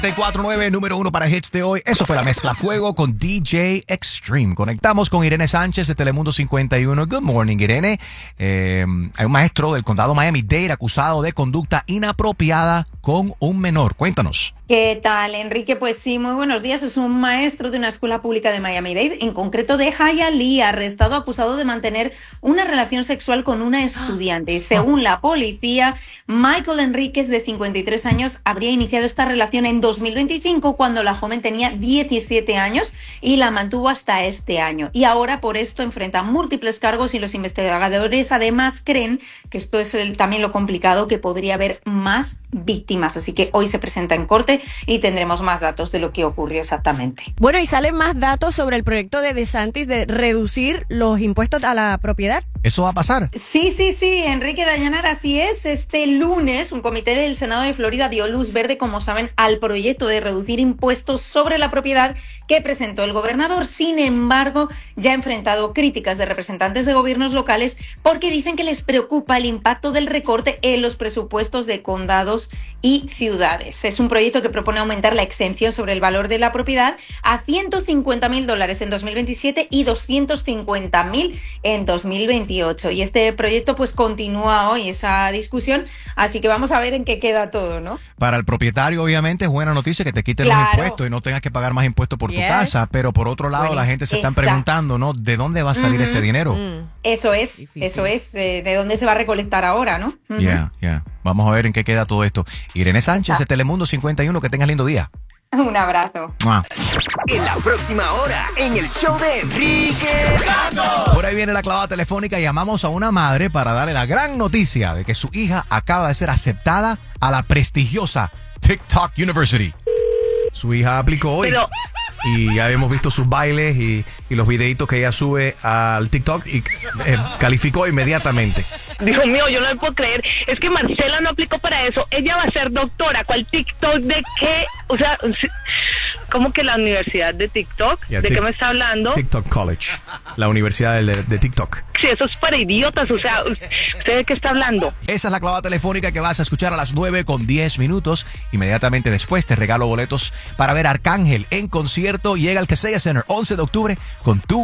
94.9, número 1 para hits de hoy. Eso fue la mezcla Fuego con DJ Extreme. Conectamos con Irene Sánchez de Telemundo 51. Good morning, Irene. Hay un maestro del condado Miami-Dade acusado de conducta inapropiada con un menor. Cuéntanos. ¿Qué tal, Enrique? Pues sí, muy buenos días. Es un maestro de una escuela pública de Miami-Dade, en concreto de Hialeah, arrestado acusado de mantener una relación sexual con una estudiante. Y según la policía, Michael Enríquez, de 53 años, habría iniciado esta relación en 2025, cuando la joven tenía 17 años, y la mantuvo hasta este año. Y ahora por esto enfrenta múltiples cargos, y los investigadores además creen que esto es también lo complicado, que podría haber más víctimas. Así que hoy se presenta en corte y tendremos más datos de lo que ocurrió exactamente. Bueno, y salen más datos sobre el proyecto de DeSantis de reducir los impuestos a la propiedad. ¿Eso va a pasar? Sí, Enrique Dayanar, así es. Este lunes, un comité del Senado de Florida dio luz verde, como saben, al proyecto de reducir impuestos sobre la propiedad que presentó el gobernador. Sin embargo, ya ha enfrentado críticas de representantes de gobiernos locales porque dicen que les preocupa el impacto del recorte en los presupuestos de condados y ciudades. Es un proyecto que propone aumentar la exención sobre el valor de la propiedad a $150,000 en 2027 y $250,000 en 2028. Y este proyecto pues continúa hoy esa discusión, así que vamos a ver en qué queda todo, ¿no? Para el propietario, obviamente, es buena noticia que te quiten los impuestos y no tengas que pagar más impuestos por tu casa, pero por otro lado, la gente se está preguntando, ¿no? ¿De dónde va a salir ese dinero? Eso es, ¿de dónde se va a recolectar ahora, no? Vamos a ver en qué queda todo esto. Irene Sánchez de Telemundo 51, que tengas lindo día. Un abrazo. En la próxima hora, en el show de Enrique Santos. Por ahí viene la clavada telefónica. Llamamos a una madre para darle la gran noticia de que su hija acaba de ser aceptada a la prestigiosa TikTok University. Su hija aplicó hoy. Y ya hemos visto sus bailes y los videitos que ella sube al TikTok y calificó inmediatamente. Dios mío, yo no lo puedo creer. Es que Marcela no aplicó para eso. Ella va a ser doctora. ¿Cuál TikTok de qué? O sea, ¿cómo que la universidad de TikTok? ¿De qué me está hablando? TikTok College, la universidad de TikTok. Sí, eso es para idiotas. O sea, ¿usted de qué está hablando? Esa es la clavada telefónica que vas a escuchar a las 9:10. Inmediatamente después te regalo boletos para ver a Arcángel en concierto. Llega al Kaseya Center 11 de octubre con tu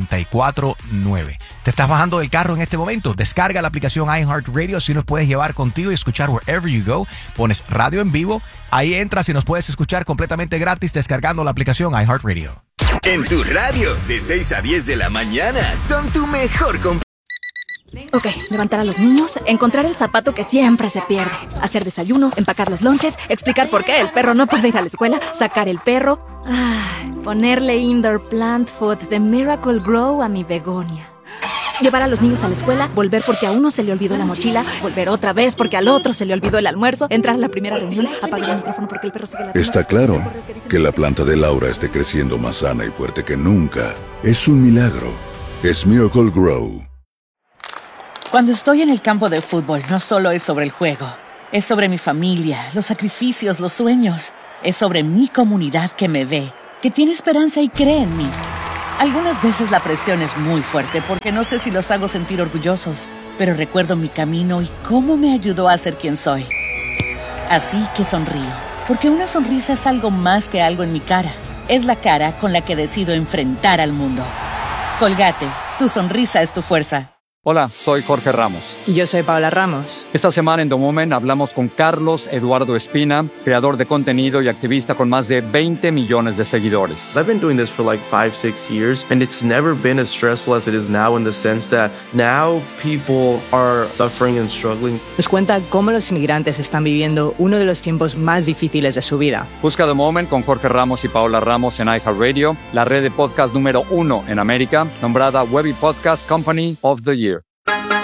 94.9. ¿Te estás bajando del carro en este momento? Descarga la aplicación iHeartRadio, si nos puedes llevar contigo y escuchar wherever you go. Pones radio en vivo, ahí entras y nos puedes escuchar completamente gratis descargando la aplicación iHeartRadio. En tu radio, de 6 a 10 de la mañana, son tu mejor compañía. Ok, levantar a los niños, encontrar el zapato que siempre se pierde, hacer desayuno, empacar los lonches, explicar por qué el perro no puede ir a la escuela, sacar el perro, ponerle indoor plant food de Miracle Grow a mi begonia. Llevar a los niños a la escuela, volver porque a uno se le olvidó la mochila, volver otra vez porque al otro se le olvidó el almuerzo, entrar a la primera reunión, apagar el micrófono porque el perro sigue la... Está claro que la planta de Laura esté creciendo más sana y fuerte que nunca. Es un milagro. Es Miracle Grow. Cuando estoy en el campo de fútbol, no solo es sobre el juego. Es sobre mi familia, los sacrificios, los sueños. Es sobre mi comunidad que me ve, que tiene esperanza y cree en mí. Algunas veces la presión es muy fuerte porque no sé si los hago sentir orgullosos, pero recuerdo mi camino y cómo me ayudó a ser quien soy. Así que sonrío, porque una sonrisa es algo más que algo en mi cara. Es la cara con la que decido enfrentar al mundo. Colgate, tu sonrisa es tu fuerza. Hola, soy Jorge Ramos. Y yo soy Paola Ramos. Esta semana en The Moment hablamos con Carlos Eduardo Espina, creador de contenido y activista con más de 20 millones de seguidores. I've been doing this for like 5-6 years, and it's never been as stressful as it is now, in the sense that now people are suffering and struggling. Nos cuenta cómo los inmigrantes están viviendo uno de los tiempos más difíciles de su vida. Busca The Moment con Jorge Ramos y Paola Ramos en iHeartRadio, la red de podcast número 1 en América, nombrada Webby Podcast Company of the Year.